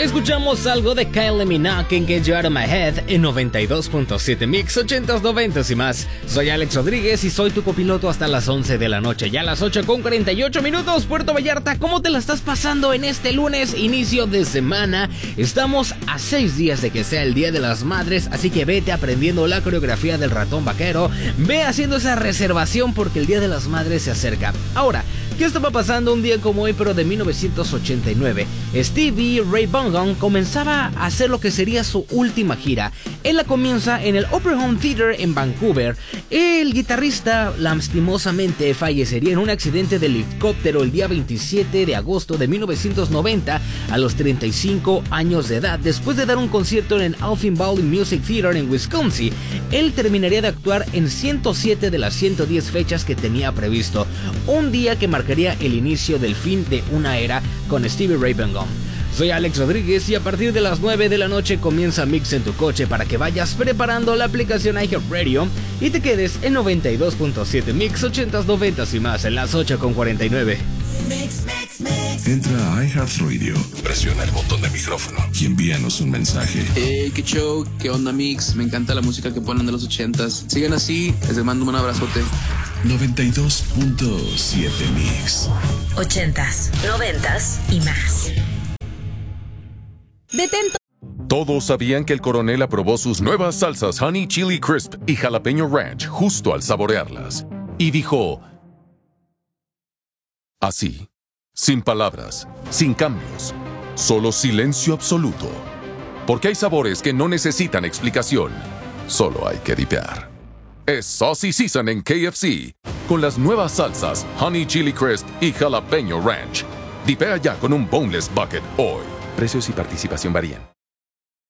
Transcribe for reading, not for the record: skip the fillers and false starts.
Escuchamos algo de Kylie Minogue en Get You Out of My Head en 92.7 Mix 80s, 90s y más. Soy Alex Rodríguez y soy tu copiloto hasta las 11 de la noche. Ya a las 8:48, Puerto Vallarta. ¿Cómo te la estás pasando en este lunes, inicio de semana? Estamos a 6 días de que sea el Día de las Madres, así que vete aprendiendo la coreografía del ratón vaquero. Ve haciendo esa reservación porque el Día de las Madres se acerca. Ahora, ¿qué estaba pasando un día como hoy, pero de 1989? Stevie Ray Vaughan comenzaba a hacer lo que sería su última gira. Él la comienza en el Opera Home Theatre en Vancouver. El guitarrista lastimosamente fallecería en un accidente de helicóptero el día 27 de agosto de 1990 a los 35 años de edad. Después de dar un concierto en el Alpine Valley Music Theatre en Wisconsin, él terminaría de actuar en 107 de las 110 fechas que tenía previsto. Un día que marcaría el inicio del fin de una era con Stevie Ray Vaughan. Soy Alex Rodríguez y a partir de las 9 de la noche comienza Mix en tu coche para que vayas preparando la aplicación iHeartRadio y te quedes en 92.7 Mix 80s, 90s y más en las 8:49. Entra a iHeartRadio, presiona el botón de micrófono y envíanos un mensaje. Hey, qué show, qué onda Mix, me encanta la música que ponen de los 80s. Sigan así, les mando un abrazote. 92.7 Mix 80s, 90s y más. Detento. Todos sabían que el coronel aprobó sus nuevas salsas Honey Chili Crisp y Jalapeño Ranch justo al saborearlas. Y dijo... así, sin palabras, sin cambios, solo silencio absoluto. Porque hay sabores que no necesitan explicación, solo hay que dipear. Es Saucy Season en KFC, con las nuevas salsas Honey Chili Crisp y Jalapeño Ranch. Dipea ya con un Boneless Bucket hoy. Precios y participación varían.